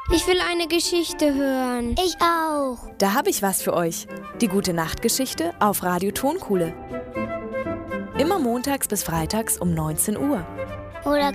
Ich will eine Geschichte hören. Ich auch. Da habe ich was für euch. Die Gute-Nacht-Geschichte auf Radio Tonkuhle. Immer montags bis freitags um 19 Uhr. Oder